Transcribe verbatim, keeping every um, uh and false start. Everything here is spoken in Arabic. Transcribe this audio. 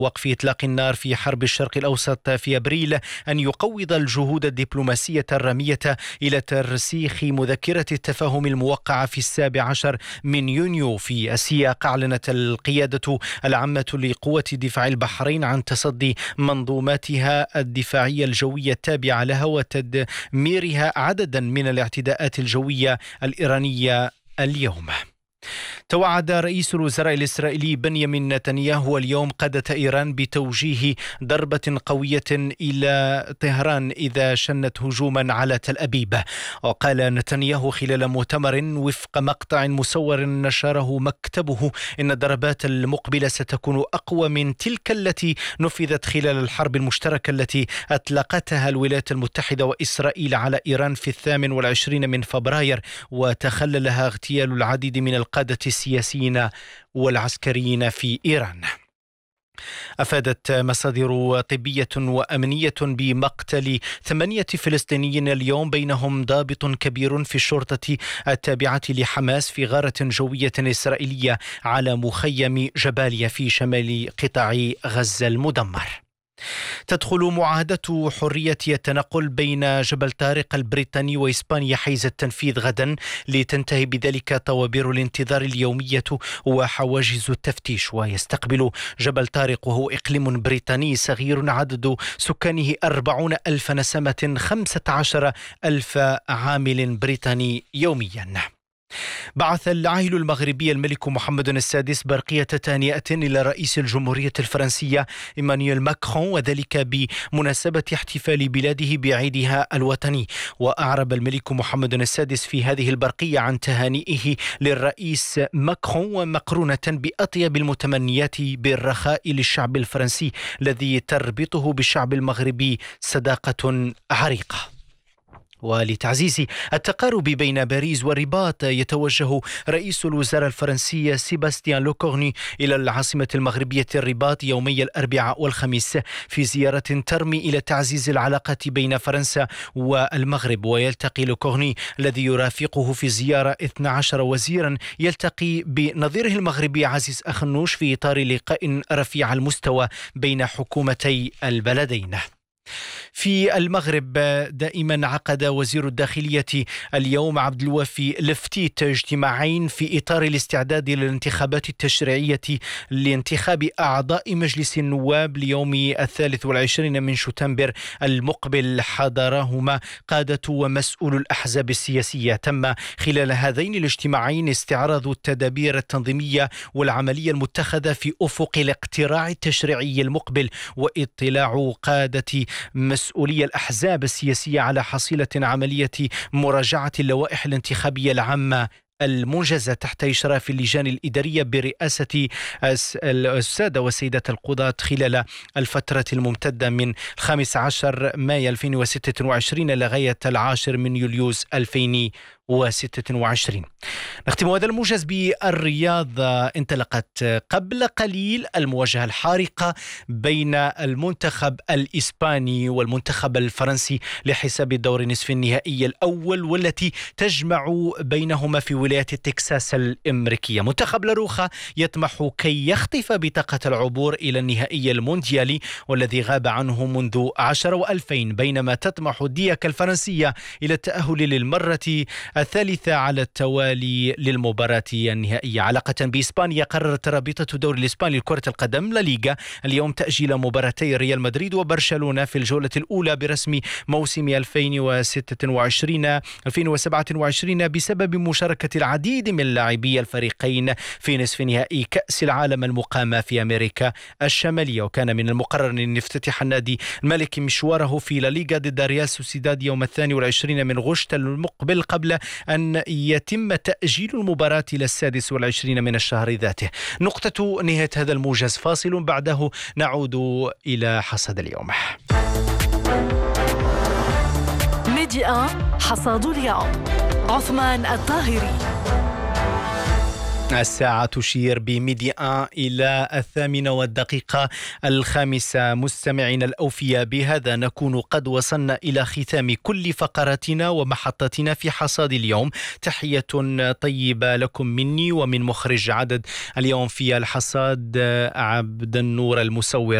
وقف إطلاق النار في حرب الشرق الأوسط في أبريل أن يقوض الجهود الدبلوماسية الرامية إلى ترسيخ مذكرة التفاهم الموقعة في السابع عشر من يونيو. في السياق أعلنت القيادة العامة لقوة دفاع البحرين عن تصدي منظوماتها الدفاعية الجوية التابعة لها وتدميرها عددا من الاعتداءات الجوية الإيرانية اليوم. توعد رئيس الوزراء الإسرائيلي بنيامين نتنياهو اليوم قادة إيران بتوجيه ضربة قوية إلى طهران إذا شنت هجوما على تل أبيب. وقال نتنياهو خلال مؤتمر وفق مقطع مصور نشره مكتبه إن الضربات المقبلة ستكون أقوى من تلك التي نفذت خلال الحرب المشتركة التي أطلقتها الولايات المتحدة وإسرائيل على إيران في الثامن والعشرين من فبراير، وتخللها اغتيال العديد من القادة السياسيين والعسكريين في إيران. أفادت مصادر طبية وأمنية بمقتل ثمانية فلسطينيين اليوم، بينهم ضابط كبير في الشرطة التابعة لحماس في غارة جوية إسرائيلية على مخيم جباليا في شمال قطاع غزة المدمر. تدخل معاهدة حرية التنقل بين جبل طارق البريطاني وإسبانيا حيز التنفيذ غدا، لتنتهي بذلك طوابير الانتظار اليومية وحواجز التفتيش. ويستقبل جبل طارق وهو إقليم بريطاني صغير عدد سكانه أربعون ألف نسمة، خمسة عشر ألف عامل بريطاني يوميا. بعث العاهل المغربي الملك محمد السادس برقية تهنئة إلى رئيس الجمهورية الفرنسية إيمانويل ماكرون، وذلك بمناسبة احتفال بلاده بعيدها الوطني. وأعرب الملك محمد السادس في هذه البرقية عن تهانئه للرئيس ماكرون، ومقرونة بأطيب المتمنيات بالرخاء للشعب الفرنسي الذي تربطه بالشعب المغربي صداقة عريقة. ولتعزيز التقارب بين باريس والرباط، يتوجه رئيس الوزراء الفرنسي سيباستيان لوكورني إلى العاصمة المغربية الرباط يومي الأربعاء والخميس في زيارة ترمي إلى تعزيز العلاقات بين فرنسا والمغرب. ويلتقي لوكورني الذي يرافقه في الزيارة اثنا عشر وزيرا يلتقي بنظيره المغربي عزيز أخنوش في إطار لقاء رفيع المستوى بين حكومتي البلدين. في المغرب دائما عقد وزير الداخلية اليوم عبد الوافي لفتيت اجتماعين في إطار الاستعداد للانتخابات التشريعية لانتخاب أعضاء مجلس النواب ليوم الثالث والعشرين من شتنبر المقبل، حضرهما قادة ومسؤول الأحزاب السياسية. تم خلال هذين الاجتماعين استعراض التدابير التنظيمية والعملية المتخذة في أفق الاقتراع التشريعي المقبل، واطلاع قادة مسؤولي الأحزاب السياسية على حصيلة عملية مراجعة اللوائح الانتخابية العامة المنجزة تحت إشراف اللجان الإدارية برئاسة السادة والسيدات القضاة خلال الفترة الممتدة من خامس عشر مايو ألفين وستة وعشرين لغاية العاشر من يوليوز ألفين وستة وعشرين. نختم هذا الموجز بالرياض. انطلقت قبل قليل المواجهة الحارقة بين المنتخب الإسباني والمنتخب الفرنسي لحساب الدور نصف النهائي الأول، والتي تجمع بينهما في ولاية تكساس الأمريكية. منتخب لاروخا يطمح كي يخطف بطاقة العبور إلى النهائي المونديالي والذي غاب عنه منذ عشر وألفين، بينما تطمح الدياك الفرنسية إلى التأهل للمرة الثالثة على التوالي للمباراة النهائية. علاقة بإسبانيا، قررت رابطة الدوري الإسباني لكرة القدم لا ليغا اليوم تأجيل مباراتي ريال مدريد وبرشلونة في الجولة الأولى برسم موسم ألفين وستة وعشرين ألفين وسبعة وعشرين بسبب مشاركة العديد من لاعبي الفريقين في نصف نهائي كأس العالم المقامة في أمريكا الشمالية. وكان من المقرر أن يفتتح النادي الملكي مشواره في لا ليغا ضد ريال سوسيداد يوم الثاني والعشرين من غشت المقبل، قبل أن يتم تأجيل المباراة إلى السادس والعشرين من الشهر ذاته. نقطة نهاية هذا الموجز، فاصل بعده نعود إلى حصاد اليوم. ميديا حصاد اليوم، عثمان الطاهري. الساعة تشير بميديا إلى الثامنة والدقيقة الخامسة. مستمعين الأوفياء، بهذا نكون قد وصلنا إلى ختام كل فقراتنا ومحطتنا في حصاد اليوم. تحية طيبة لكم مني ومن مخرج عدد اليوم في الحصاد عبد النور المصور.